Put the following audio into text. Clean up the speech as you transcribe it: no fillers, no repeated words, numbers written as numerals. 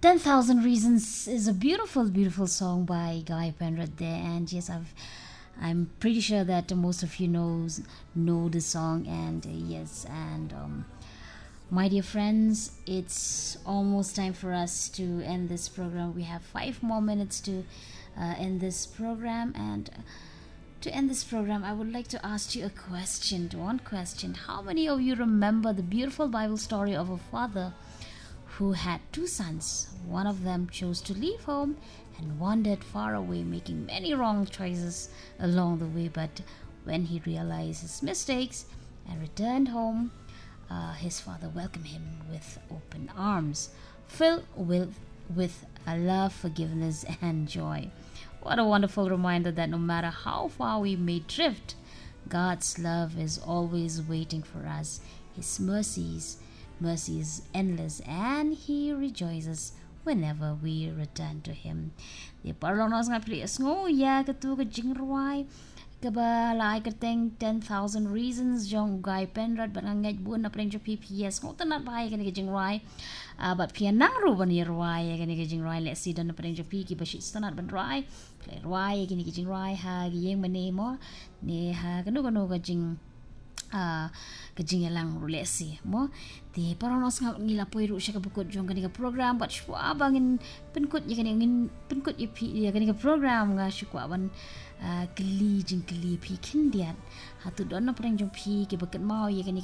10,000 Reasons is a beautiful, beautiful song by Guy Penrod there. And yes, I'm pretty sure that most of you know the song. And yes, and my dear friends, it's almost time for us to end this program. We have 5 more minutes to end this program. And to end this program, I would like to ask you a question. One question. How many of you remember the beautiful Bible story of a father who had 2 sons? One of them chose to leave home and wandered far away, making many wrong choices along the way. But when he realized his mistakes and returned home, his father welcomed him with open arms, filled with a love, forgiveness, and joy. What a wonderful reminder that no matter how far we may drift, God's love is always waiting for us. His mercy is endless, and He rejoices whenever we return to Him. The parlonos nga pilias ngo ya katu ka jingruai kabala kateng 10,000 reasons jong Guy Penrod banangay buon na preng jo PPS ngo tanat bahay kani ka jingruai but pia nangru ban yeruai kani ka jingruai le sidan na preng jo piki bashi tanat ban ruai play ruai kani ka jingruai ha giyeng mane mo ne ha kanu ka jing kajing lang rulesi mo ti parang nos nga ngila poiru siya kabukod jong kani ka program but shwa bangin penkut ya kani penkut ya kani ka program nga shwa ban kli pi kindian hatu don na parang jong pi ke bakat mau ya kani